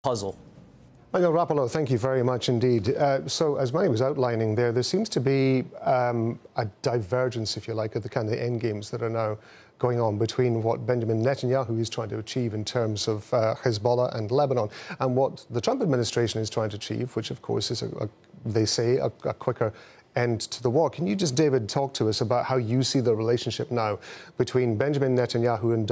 puzzle. Michael Rapolo, thank you very much indeed. So, as Manny was outlining there seems to be a divergence, if you like, of the kind of end games that are now going on between what Benjamin Netanyahu is trying to achieve in terms of Hezbollah and Lebanon, and what the Trump administration is trying to achieve, which, of course, is, they say, a quicker end to the war. Can you just, David, talk to us about how you see the relationship now between Benjamin Netanyahu and